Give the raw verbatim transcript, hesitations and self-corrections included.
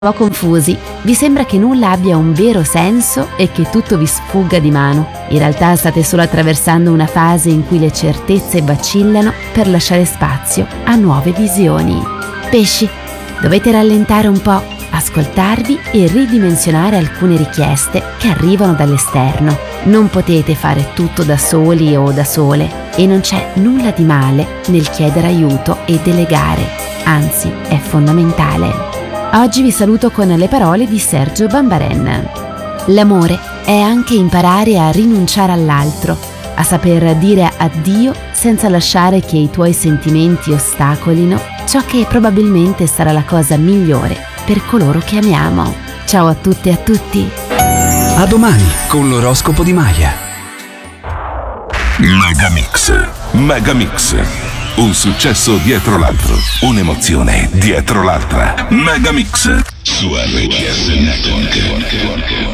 confusi, vi sembra che nulla abbia un vero senso e che tutto vi sfugga di mano. In realtà state solo attraversando una fase in cui le certezze vacillano per lasciare spazio a nuove visioni. Pesci, dovete rallentare un po', ascoltarvi e ridimensionare alcune richieste che arrivano dall'esterno. Non potete fare tutto da soli o da sole e non c'è nulla di male nel chiedere aiuto e delegare, anzi è fondamentale. Oggi vi saluto con le parole di Sergio Bambaren. L'amore è anche imparare a rinunciare all'altro, a saper dire addio senza lasciare che i tuoi sentimenti ostacolino ciò che probabilmente sarà la cosa migliore per coloro che amiamo. Ciao a tutte e a tutti. A domani con l'oroscopo di Maya. Megamix. Megamix. Un successo dietro l'altro, un'emozione dietro l'altra. Megamix su R T S Network.